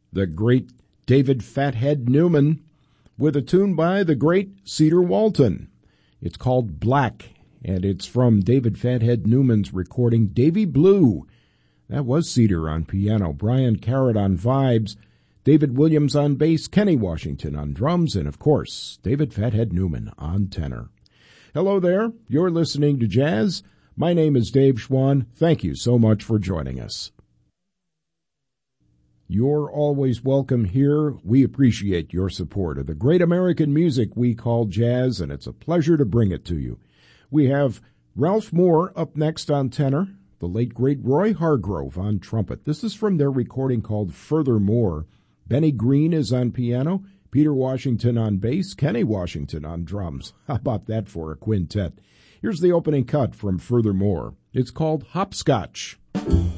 the great David Fathead Newman, with a tune by the great Cedar Walton. It's called Black, and it's from David Fathead Newman's recording Davy Blue. That was Cedar on piano, Brian Carrot on vibes, David Williams on bass, Kenny Washington on drums, and of course, David Fathead Newman on tenor. Hello there, you're listening to Jazz. My name is Dave Schwann. Thank you so much for joining us. You're always welcome here. We appreciate your support of the great American music we call jazz, and it's a pleasure to bring it to you. We have Ralph Moore up next on tenor, the late great Roy Hargrove on trumpet. This is from their recording called Furthermore. Benny Green is on piano, Peter Washington on bass, Kenny Washington on drums. How about that for a quintet? Here's the opening cut from Furthermore. It's called Hopscotch.